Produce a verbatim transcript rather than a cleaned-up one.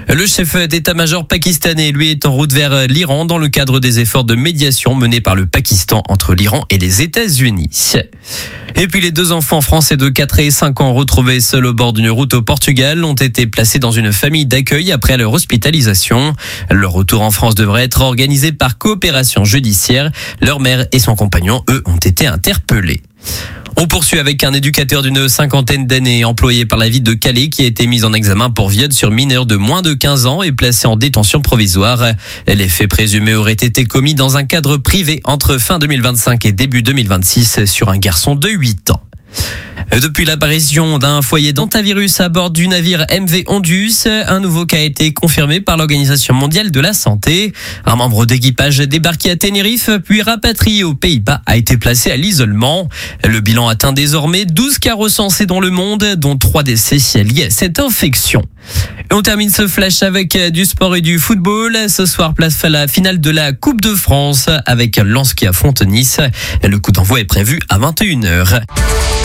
Le chef d'état-major pakistanais, lui, est en route vers l'Iran dans le cadre des efforts de médiation menés par le Pakistan entre l'Iran et les États-Unis. Et puis les deux enfants français de quatre et cinq ans retrouvés seuls au bord d'une route au Portugal ont été placés dans une famille d'accueil après leur hospitalisation. Leur retour en France devrait être organisé par coopération judiciaire. Leur mère et son compagnon, eux, ont été interpellés. On poursuit avec un éducateur d'une cinquantaine d'années employé par la ville de Calais qui a été mis en examen pour viol sur mineur de moins de quinze ans et placé en détention provisoire. Les faits présumés auraient été commis dans un cadre privé entre fin deux mille vingt-cinq et début deux mille vingt-six sur un garçon de huit ans. Depuis l'apparition d'un foyer d'hantavirus à bord du navire M V Ondius, un nouveau cas a été confirmé par l'Organisation mondiale de la santé. Un membre d'équipage débarqué à Tenerife puis rapatrié aux Pays-Bas a été placé à l'isolement. Le bilan atteint désormais douze cas recensés dans le monde, dont trois décès liés à cette infection. Et on termine ce flash avec du sport et du football. Ce soir, place à la finale de la Coupe de France avec Lens qui affronte Nice. Le coup d'envoi est prévu à vingt et une heures.